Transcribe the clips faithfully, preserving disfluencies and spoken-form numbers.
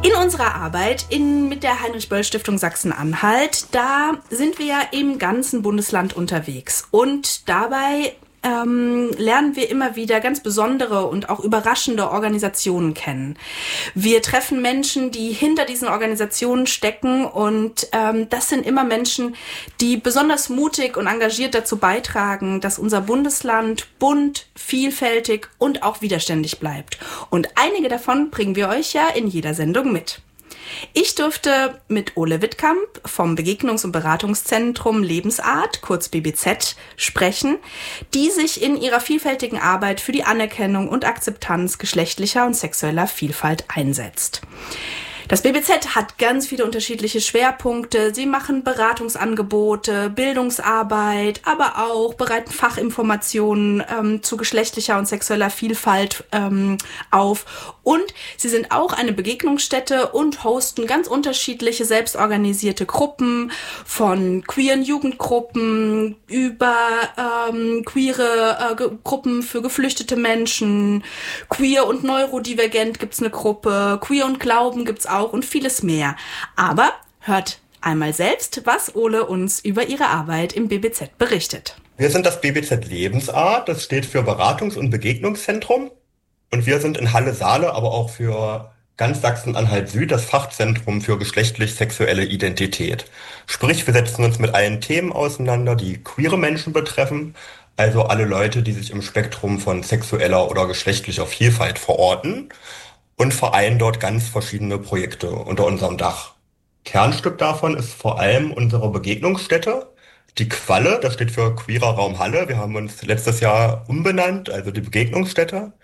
In unserer Arbeit in, mit der Heinrich-Böll-Stiftung Sachsen-Anhalt, da sind wir ja im ganzen Bundesland unterwegs. Und dabei ähm, lernen wir immer wieder ganz besondere und auch überraschende Organisationen kennen. Wir treffen Menschen, die hinter diesen Organisationen stecken, und ähm, das sind immer Menschen, die besonders mutig und engagiert dazu beitragen, dass unser Bundesland bunt, vielfältig und auch widerständig bleibt. Und einige davon bringen wir euch ja in jeder Sendung mit. Ich durfte mit Ole Wittkamp vom Begegnungs- und Beratungszentrum Lebensart, kurz B B Z, sprechen, die sich in ihrer vielfältigen Arbeit für die Anerkennung und Akzeptanz geschlechtlicher und sexueller Vielfalt einsetzt. Das B B Z hat ganz viele unterschiedliche Schwerpunkte. Sie machen Beratungsangebote, Bildungsarbeit, aber auch bereiten Fachinformationen ähm, zu geschlechtlicher und sexueller Vielfalt ähm, auf. Und sie sind auch eine Begegnungsstätte und hosten ganz unterschiedliche selbstorganisierte Gruppen, von queeren Jugendgruppen über ähm, queere äh, G- Gruppen für geflüchtete Menschen, queer und neurodivergent gibt's eine Gruppe, queer und Glauben gibt's auch und vieles mehr. Aber hört einmal selbst, was Ole uns über ihre Arbeit im B B Z berichtet. Wir sind das B B Z Lebensart, das steht für Beratungs- und Begegnungszentrum. Und wir sind in Halle-Saale, aber auch für ganz Sachsen-Anhalt Süd das Fachzentrum für geschlechtlich-sexuelle Identität. Sprich, wir setzen uns mit allen Themen auseinander, die queere Menschen betreffen, also alle Leute, die sich im Spektrum von sexueller oder geschlechtlicher Vielfalt verorten, und vereinen dort ganz verschiedene Projekte unter unserem Dach. Kernstück davon ist vor allem unsere Begegnungsstätte, die Qualle, das steht für Queerer Raum Halle. Wir haben uns letztes Jahr umbenannt, also die Begegnungsstätte.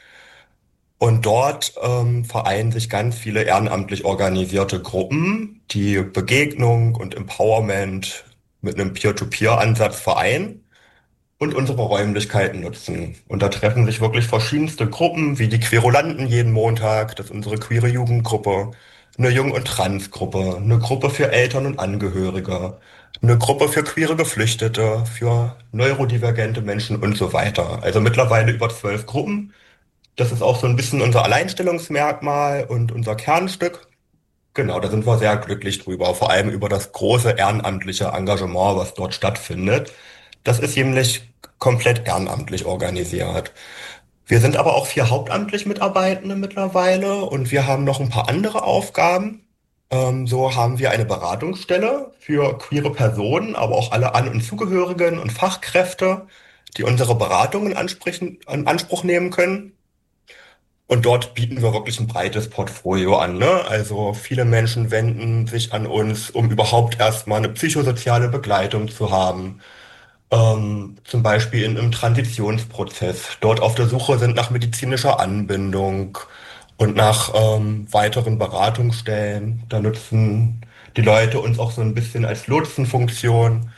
Und dort ähm, vereinen sich ganz viele ehrenamtlich organisierte Gruppen, die Begegnung und Empowerment mit einem Peer-to-Peer-Ansatz vereinen und unsere Räumlichkeiten nutzen. Und da treffen sich wirklich verschiedenste Gruppen, wie die Querulanten jeden Montag, das ist unsere queere Jugendgruppe, eine Jung- und Transgruppe, eine Gruppe für Eltern und Angehörige, eine Gruppe für queere Geflüchtete, für neurodivergente Menschen und so weiter. Also mittlerweile über zwölf Gruppen. Das ist auch so ein bisschen unser Alleinstellungsmerkmal und unser Kernstück. Genau, da sind wir sehr glücklich drüber, vor allem über das große ehrenamtliche Engagement, was dort stattfindet. Das ist nämlich komplett ehrenamtlich organisiert. Wir sind aber auch vier hauptamtlich Mitarbeitende mittlerweile und wir haben noch ein paar andere Aufgaben. Ähm, so haben wir eine Beratungsstelle für queere Personen, aber auch alle An- und Zugehörigen und Fachkräfte, die unsere Beratungen ansprechen, in Anspruch nehmen können. Und dort bieten wir wirklich ein breites Portfolio an, ne? Also viele Menschen wenden sich an uns, um überhaupt erstmal eine psychosoziale Begleitung zu haben. Ähm, zum Beispiel in einem Transitionsprozess. Dort auf der Suche sind nach medizinischer Anbindung und nach ähm, weiteren Beratungsstellen. Da nutzen die Leute uns auch so ein bisschen als Lotsenfunktion.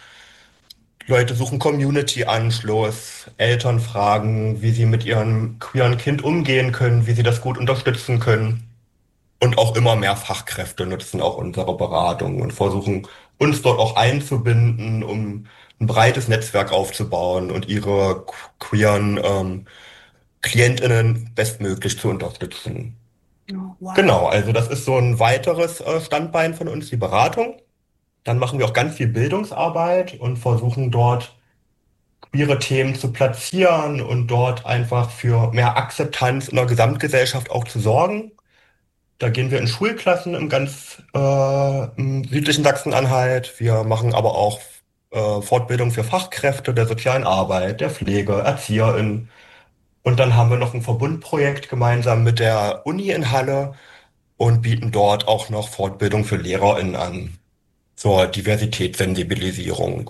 Leute suchen Community-Anschluss, Eltern fragen, wie sie mit ihrem queeren Kind umgehen können, wie sie das gut unterstützen können. Und auch immer mehr Fachkräfte nutzen auch unsere Beratung und versuchen uns dort auch einzubinden, um ein breites Netzwerk aufzubauen und ihre queeren ähm, KlientInnen bestmöglich zu unterstützen. Oh, wow. Genau, also das ist so ein weiteres äh, Standbein von uns, die Beratung. Dann machen wir auch ganz viel Bildungsarbeit und versuchen dort queere Themen zu platzieren und dort einfach für mehr Akzeptanz in der Gesamtgesellschaft auch zu sorgen. Da gehen wir in Schulklassen im ganz äh, im südlichen Sachsen-Anhalt. Wir machen aber auch äh, Fortbildung für Fachkräfte der sozialen Arbeit, der Pflege, ErzieherInnen. Und dann haben wir noch ein Verbundprojekt gemeinsam mit der Uni in Halle und bieten dort auch noch Fortbildung für LehrerInnen an zur Diversitätssensibilisierung.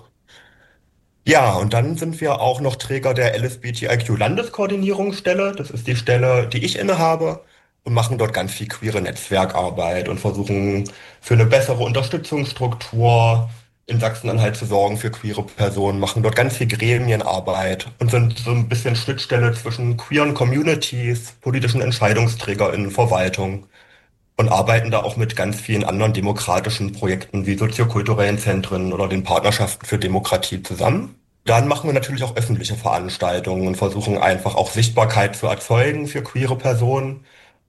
Ja, und dann sind wir auch noch Träger der L S B T I Q-Landeskoordinierungsstelle. Das ist die Stelle, die ich innehabe, und machen dort ganz viel queere Netzwerkarbeit und versuchen für eine bessere Unterstützungsstruktur in Sachsen-Anhalt zu sorgen für queere Personen, machen dort ganz viel Gremienarbeit und sind so ein bisschen Schnittstelle zwischen queeren Communities, politischen EntscheidungsträgerInnen, Verwaltung und arbeiten da auch mit ganz vielen anderen demokratischen Projekten wie soziokulturellen Zentren oder den Partnerschaften für Demokratie zusammen. Dann machen wir natürlich auch öffentliche Veranstaltungen und versuchen einfach auch Sichtbarkeit zu erzeugen für queere Personen.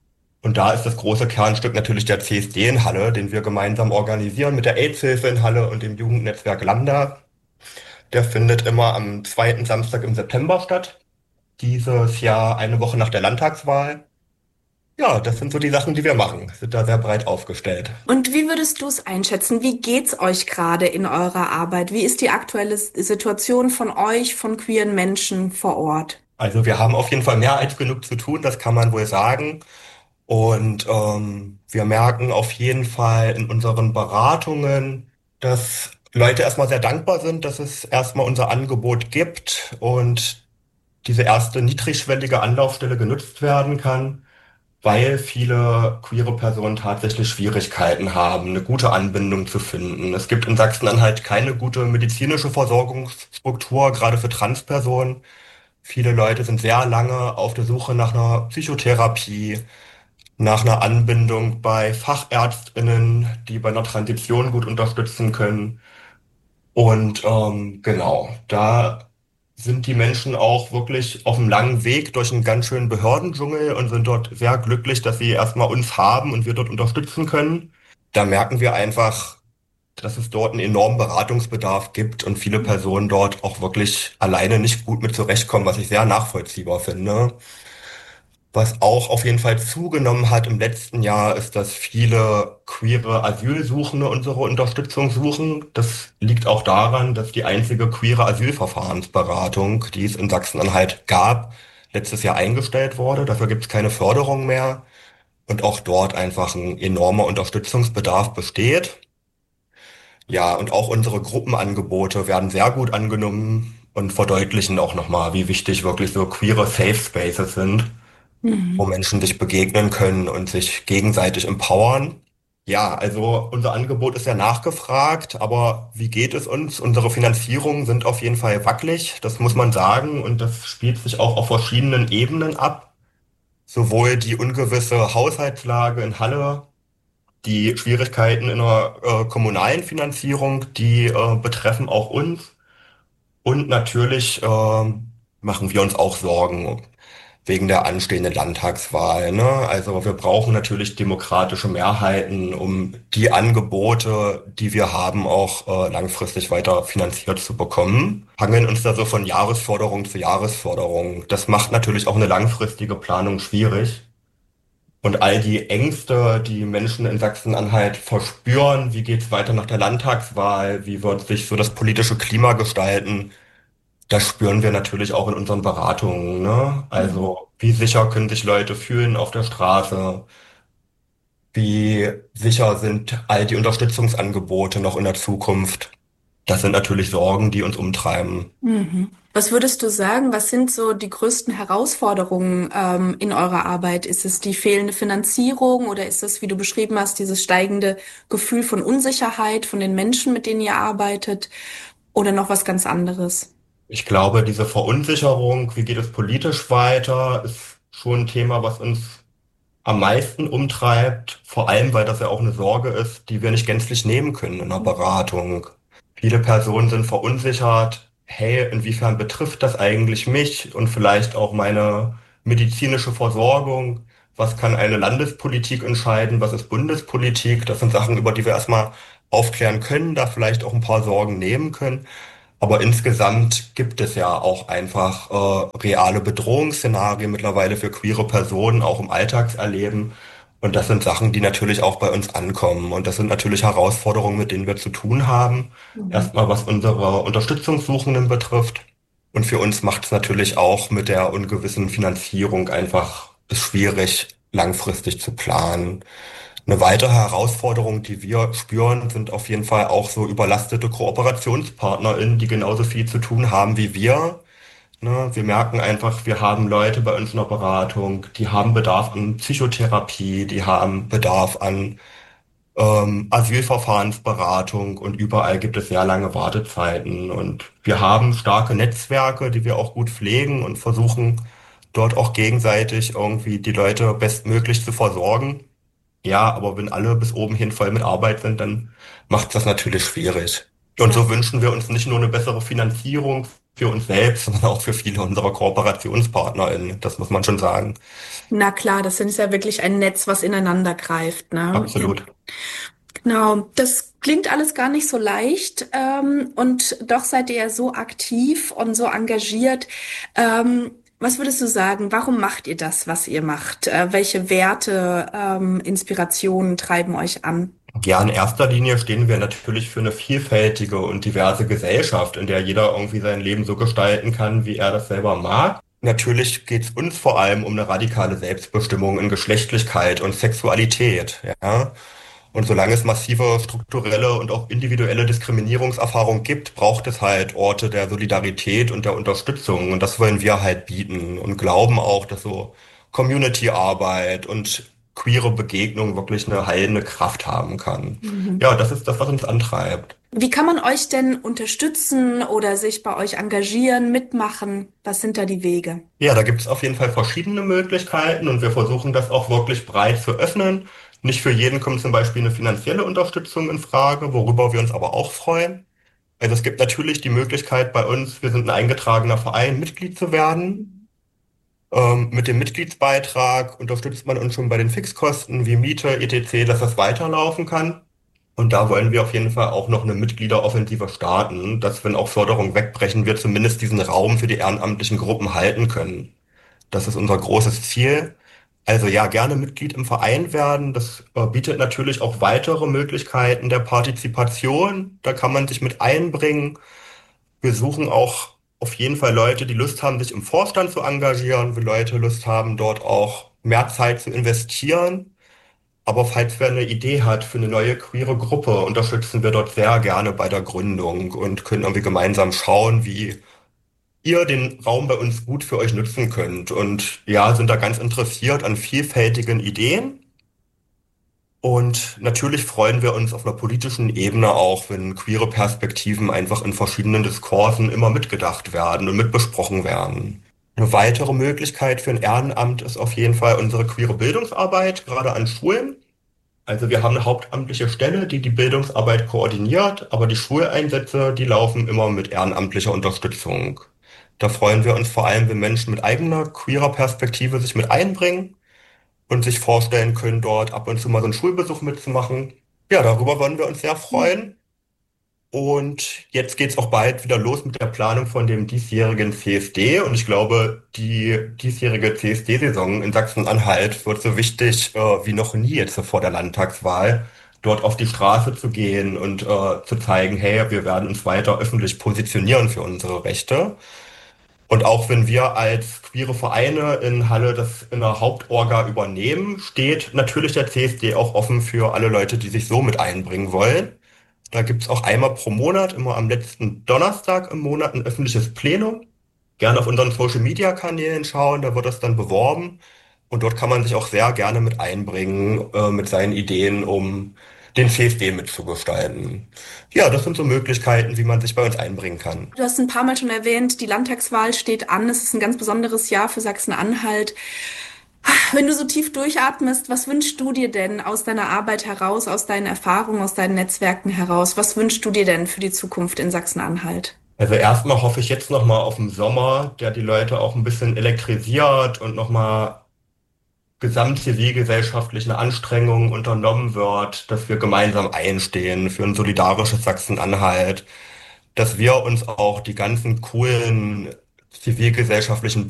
Und da ist das große Kernstück natürlich der C S D in Halle, den wir gemeinsam organisieren mit der AIDS-Hilfe in Halle und dem Jugendnetzwerk Lambda. Der findet immer am zweiten Samstag im September statt. Dieses Jahr eine Woche nach der Landtagswahl. Ja, das sind so die Sachen, die wir machen. Sind da sehr breit aufgestellt. Und wie würdest du es einschätzen? Wie geht's euch gerade in eurer Arbeit? Wie ist die aktuelle S- Situation von euch, von queeren Menschen vor Ort? Also wir haben auf jeden Fall mehr als genug zu tun, das kann man wohl sagen. Und ähm, wir merken auf jeden Fall in unseren Beratungen, dass Leute erstmal sehr dankbar sind, dass es erstmal unser Angebot gibt und diese erste niedrigschwellige Anlaufstelle genutzt werden kann, weil viele queere Personen tatsächlich Schwierigkeiten haben, eine gute Anbindung zu finden. Es gibt in Sachsen-Anhalt keine gute medizinische Versorgungsstruktur, gerade für Transpersonen. Viele Leute sind sehr lange auf der Suche nach einer Psychotherapie, nach einer Anbindung bei FachärztInnen, die bei einer Transition gut unterstützen können. Und ähm, genau, da sind die Menschen auch wirklich auf einem langen Weg durch einen ganz schönen Behördendschungel und sind dort sehr glücklich, dass sie erstmal uns haben und wir dort unterstützen können. Da merken wir einfach, dass es dort einen enormen Beratungsbedarf gibt und viele Personen dort auch wirklich alleine nicht gut mit zurechtkommen, was ich sehr nachvollziehbar finde. Was auch auf jeden Fall zugenommen hat im letzten Jahr, ist, dass viele queere Asylsuchende unsere Unterstützung suchen. Das liegt auch daran, dass die einzige queere Asylverfahrensberatung, die es in Sachsen-Anhalt gab, letztes Jahr eingestellt wurde. Dafür gibt es keine Förderung mehr und auch dort einfach ein enormer Unterstützungsbedarf besteht. Ja, und auch unsere Gruppenangebote werden sehr gut angenommen und verdeutlichen auch nochmal, wie wichtig wirklich so queere Safe Spaces sind, wo Mhm. Menschen sich begegnen können und sich gegenseitig empowern. Ja, also unser Angebot ist ja nachgefragt, aber wie geht es uns? Unsere Finanzierungen sind auf jeden Fall wackelig, das muss man sagen, und das spielt sich auch auf verschiedenen Ebenen ab. Sowohl die ungewisse Haushaltslage in Halle, die Schwierigkeiten in der äh, kommunalen Finanzierung, die äh, betreffen auch uns. Und natürlich ähm, machen wir uns auch Sorgen wegen der anstehenden Landtagswahl, ne? Also wir brauchen natürlich demokratische Mehrheiten, um die Angebote, die wir haben, auch äh, langfristig weiter finanziert zu bekommen. Hangeln uns da so von Jahresforderung zu Jahresforderung. Das macht natürlich auch eine langfristige Planung schwierig. Und all die Ängste, die Menschen in Sachsen-Anhalt verspüren, wie geht's weiter nach der Landtagswahl, wie wird sich so das politische Klima gestalten, das spüren wir natürlich auch in unseren Beratungen, ne? Mhm. Also, wie sicher können sich Leute fühlen auf der Straße? Wie sicher sind all die Unterstützungsangebote noch in der Zukunft? Das sind natürlich Sorgen, die uns umtreiben. Mhm. Was würdest du sagen, was sind so die größten Herausforderungen ähm, in eurer Arbeit? Ist es die fehlende Finanzierung oder ist es, wie du beschrieben hast, dieses steigende Gefühl von Unsicherheit von den Menschen, mit denen ihr arbeitet, oder noch was ganz anderes? Ich glaube, diese Verunsicherung, wie geht es politisch weiter, ist schon ein Thema, was uns am meisten umtreibt, vor allem weil das ja auch eine Sorge ist, die wir nicht gänzlich nehmen können in der Beratung. Viele Personen sind verunsichert, hey, inwiefern betrifft das eigentlich mich und vielleicht auch meine medizinische Versorgung? Was kann eine Landespolitik entscheiden? Was ist Bundespolitik? Das sind Sachen, über die wir erstmal aufklären können, da vielleicht auch ein paar Sorgen nehmen können. Aber insgesamt gibt es ja auch einfach äh, reale Bedrohungsszenarien mittlerweile für queere Personen, auch im Alltagserleben. Und das sind Sachen, die natürlich auch bei uns ankommen. Und das sind natürlich Herausforderungen, mit denen wir zu tun haben. Mhm. Erstmal, was unsere Unterstützungssuchenden betrifft. Und für uns macht es natürlich auch mit der ungewissen Finanzierung einfach es schwierig, langfristig zu planen. Eine weitere Herausforderung, die wir spüren, sind auf jeden Fall auch so überlastete KooperationspartnerInnen, die genauso viel zu tun haben wie wir. Ne? Wir merken einfach, wir haben Leute bei uns in der Beratung, die haben Bedarf an Psychotherapie, die haben Bedarf an ähm, Asylverfahrensberatung und überall gibt es sehr lange Wartezeiten. Und wir haben starke Netzwerke, die wir auch gut pflegen und versuchen dort auch gegenseitig irgendwie die Leute bestmöglich zu versorgen. Ja, aber wenn alle bis oben hin voll mit Arbeit sind, dann macht das natürlich schwierig. Und Ja. so wünschen wir uns nicht nur eine bessere Finanzierung für uns selbst, sondern auch für viele unserer KooperationspartnerInnen. Das muss man schon sagen. Na klar, das ist ja wirklich ein Netz, was ineinander greift, ne? Ja. Absolut. Genau, das klingt alles gar nicht so leicht, ähm, und doch seid ihr ja so aktiv und so engagiert. Ähm, was würdest du sagen, warum macht ihr das, was ihr macht? Äh, welche Werte, ähm, Inspirationen treiben euch an? Ja, in erster Linie stehen wir natürlich für eine vielfältige und diverse Gesellschaft, in der jeder irgendwie sein Leben so gestalten kann, wie er das selber mag. Natürlich geht es uns vor allem um eine radikale Selbstbestimmung in Geschlechtlichkeit und Sexualität, ja. Und solange es massive strukturelle und auch individuelle Diskriminierungserfahrungen gibt, braucht es halt Orte der Solidarität und der Unterstützung. Und das wollen wir halt bieten und glauben auch, dass so Community-Arbeit und queere Begegnung wirklich eine heilende Kraft haben kann. Mhm. Ja, das ist das, was uns antreibt. Wie kann man euch denn unterstützen oder sich bei euch engagieren, mitmachen? Was sind da die Wege? Ja, da gibt es auf jeden Fall verschiedene Möglichkeiten und wir versuchen das auch wirklich breit zu öffnen. Nicht für jeden kommt zum Beispiel eine finanzielle Unterstützung in Frage, worüber wir uns aber auch freuen. Also es gibt natürlich die Möglichkeit bei uns, wir sind ein eingetragener Verein, Mitglied zu werden. Ähm, mit dem Mitgliedsbeitrag unterstützt man uns schon bei den Fixkosten wie Miete, et cetera, dass das weiterlaufen kann. Und da wollen wir auf jeden Fall auch noch eine Mitgliederoffensive starten, dass, wenn auch Förderungen wegbrechen, wir zumindest diesen Raum für die ehrenamtlichen Gruppen halten können. Das ist unser großes Ziel. Also ja, gerne Mitglied im Verein werden. Das äh, bietet natürlich auch weitere Möglichkeiten der Partizipation. Da kann man sich mit einbringen. Wir suchen auch auf jeden Fall Leute, die Lust haben, sich im Vorstand zu engagieren, wir Leute Lust haben, dort auch mehr Zeit zu investieren. Aber falls wer eine Idee hat für eine neue queere Gruppe, unterstützen wir dort sehr gerne bei der Gründung und können irgendwie gemeinsam schauen, wie ihr den Raum bei uns gut für euch nutzen könnt. Und ja, sind da ganz interessiert an vielfältigen Ideen. Und natürlich freuen wir uns auf einer politischen Ebene auch, wenn queere Perspektiven einfach in verschiedenen Diskursen immer mitgedacht werden und mitbesprochen werden. Eine weitere Möglichkeit für ein Ehrenamt ist auf jeden Fall unsere queere Bildungsarbeit, gerade an Schulen. Also wir haben eine hauptamtliche Stelle, die die Bildungsarbeit koordiniert, aber die Schuleinsätze, die laufen immer mit ehrenamtlicher Unterstützung. Da freuen wir uns vor allem, wenn Menschen mit eigener queerer Perspektive sich mit einbringen und sich vorstellen können, dort ab und zu mal so einen Schulbesuch mitzumachen. Ja, darüber wollen wir uns sehr freuen. Und jetzt geht's auch bald wieder los mit der Planung von dem diesjährigen C S D. Und ich glaube, die diesjährige C S D-Saison in Sachsen-Anhalt wird so wichtig äh, wie noch nie jetzt vor der Landtagswahl, dort auf die Straße zu gehen und äh, zu zeigen, hey, wir werden uns weiter öffentlich positionieren für unsere Rechte. Und auch wenn wir als queere Vereine in Halle das in der Hauptorga übernehmen, steht natürlich der C S D auch offen für alle Leute, die sich so mit einbringen wollen. Da gibt's auch einmal pro Monat, immer am letzten Donnerstag im Monat, ein öffentliches Plenum. Gerne auf unseren Social-Media-Kanälen schauen, da wird das dann beworben. Und dort kann man sich auch sehr gerne mit einbringen, äh, mit seinen Ideen, um den C S D mitzugestalten. Ja, das sind so Möglichkeiten, wie man sich bei uns einbringen kann. Du hast ein paar Mal schon erwähnt, die Landtagswahl steht an. Es ist ein ganz besonderes Jahr für Sachsen-Anhalt. Wenn du so tief durchatmest, was wünschst du dir denn aus deiner Arbeit heraus, aus deinen Erfahrungen, aus deinen Netzwerken heraus? Was wünschst du dir denn für die Zukunft in Sachsen-Anhalt? Also erstmal hoffe ich jetzt nochmal auf den Sommer, der die Leute auch ein bisschen elektrisiert und nochmal gesamtzivilgesellschaftlichen Anstrengungen unternommen wird, dass wir gemeinsam einstehen für ein solidarisches Sachsen-Anhalt, dass wir uns auch die ganzen coolen zivilgesellschaftlichen